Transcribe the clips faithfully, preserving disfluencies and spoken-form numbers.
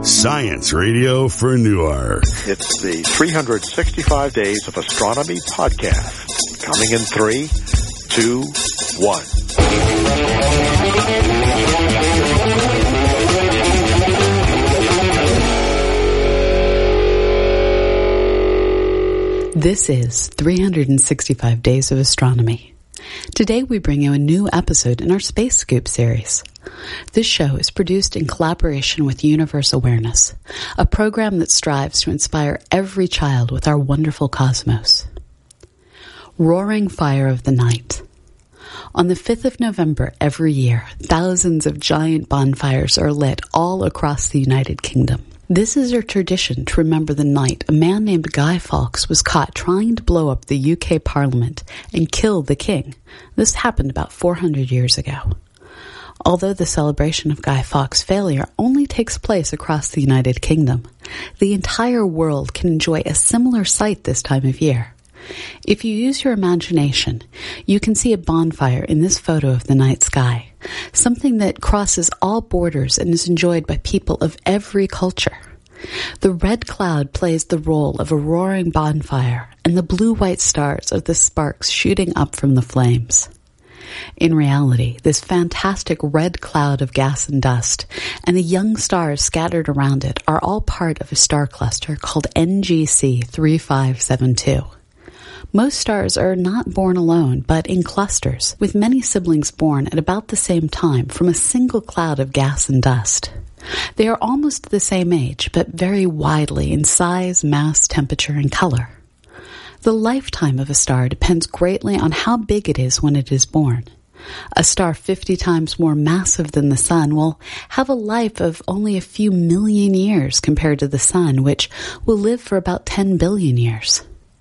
Science Radio for Newark. It's the three hundred sixty-five Days of Astronomy podcast. Coming in three, two, one. This is three hundred sixty-five Days of Astronomy. Today we bring you a new episode in our Space Scoop series. This show is produced in collaboration with Universe Awareness, a program that strives to inspire every child with our wonderful cosmos. Roaring Fire of the Night. On the fifth of November every year, thousands of giant bonfires are lit all across the United Kingdom. This is a tradition to remember the night a man named Guy Fawkes was caught trying to blow up the U K Parliament and kill the king. This happened about four hundred years ago. Although the celebration of Guy Fawkes' failure only takes place across the United Kingdom, the entire world can enjoy a similar sight this time of year. If you use your imagination, you can see a bonfire in this photo of the night sky, something that crosses all borders and is enjoyed by people of every culture. The red cloud plays the role of a roaring bonfire, and the blue-white stars are the sparks shooting up from the flames. In reality, this fantastic red cloud of gas and dust and the young stars scattered around it are all part of a star cluster called N G C three five seven two. Most stars are not born alone, but in clusters, with many siblings born at about the same time from a single cloud of gas and dust. They are almost the same age, but vary widely in size, mass, temperature, and color. The lifetime of a star depends greatly on how big it is when it is born. A star fifty times more massive than the Sun will have a life of only a few million years compared to the Sun, which will live for about ten billion years.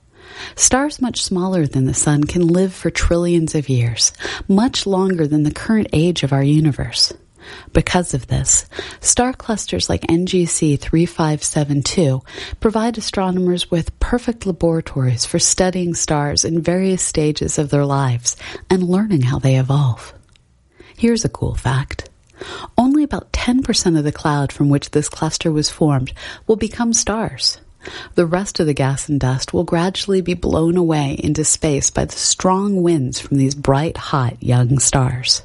Stars much smaller than the Sun can live for trillions of years, much longer than the current age of our universe. Because of this, star clusters like N G C three five seven two provide astronomers with perfect laboratories for studying stars in various stages of their lives and learning how they evolve. Here's a cool fact. Only about ten percent of the cloud from which this cluster was formed will become stars. The rest of the gas and dust will gradually be blown away into space by the strong winds from these bright, hot, young stars.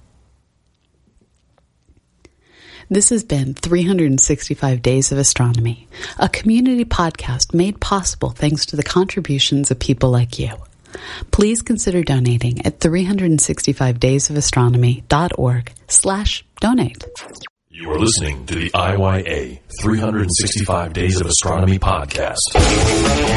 This has been three hundred sixty-five Days of Astronomy, a community podcast made possible thanks to the contributions of people like you. Please consider donating at three sixty-five days of astronomy dot org slash donate. You are listening to the I Y A three hundred sixty-five Days of Astronomy podcast.